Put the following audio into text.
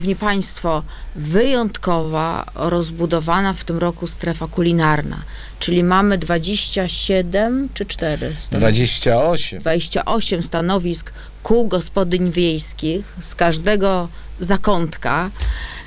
Szanowni Państwo, wyjątkowa, rozbudowana w tym roku strefa kulinarna, czyli mamy 27 czy 4? 28 stanowisk kół gospodyń wiejskich z każdego zakątka.